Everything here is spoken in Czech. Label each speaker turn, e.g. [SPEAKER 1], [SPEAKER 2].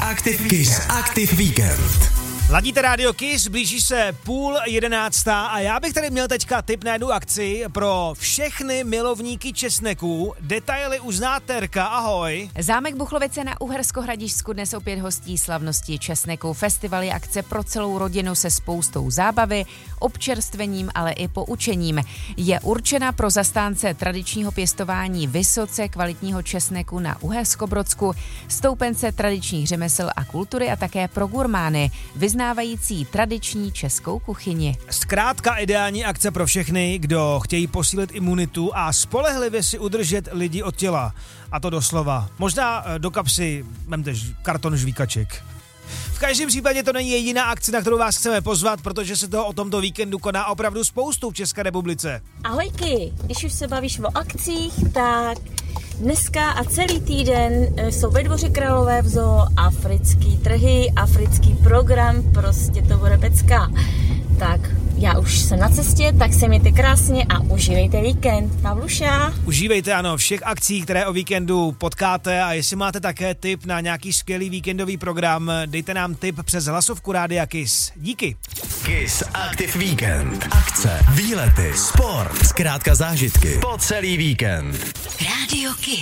[SPEAKER 1] Kiss Aktiv Víkend.
[SPEAKER 2] Ladíte rádio Kiss, blíží se 10:30 a já bych tady měl teďka tip na jednu akci pro všechny milovníky česneků. Detaily uzná Terka, ahoj.
[SPEAKER 3] Zámek Buchlovice na Uhersko-Hradišťsku dnes opět hostí slavnosti česneku. Festival je akce pro celou rodinu se spoustou zábavy, občerstvením, ale i poučením. Je určena pro zastánce tradičního pěstování vysoce kvalitního česneku na Uherskobrodsku, stoupence tradičních řemesel a kultury a také pro gurmány, vyznávající tradiční českou kuchyni.
[SPEAKER 2] Zkrátka ideální akce pro všechny, kdo chtějí posílit imunitu a spolehlivě si udržet lidi od těla. A to doslova. Možná do kapsy vemte karton žvíkaček. V každém případě to není jediná akce, na kterou vás chceme pozvat, protože se toho o tomto víkendu koná opravdu spoustu v České republice.
[SPEAKER 4] Ahojky, když už se bavíš o akcích, tak dneska a celý týden jsou ve Dvoře Králové v zoo africký trhy, africký program, prostě to bude pecka. Tak já už jsem na cestě, tak se mějte krásně a užívejte víkend. Pavluša.
[SPEAKER 2] Užívejte, ano, všech akcí, které o víkendu potkáte, a jestli máte také tip na nějaký skvělý víkendový program, dejte nám tip přes hlasovku Rádia Kiss. Díky.
[SPEAKER 1] Kiss Aktiv Víkend. Akce, výlety, sport, zkrátka zážitky po celý víkend.
[SPEAKER 5] Rádio Kiss.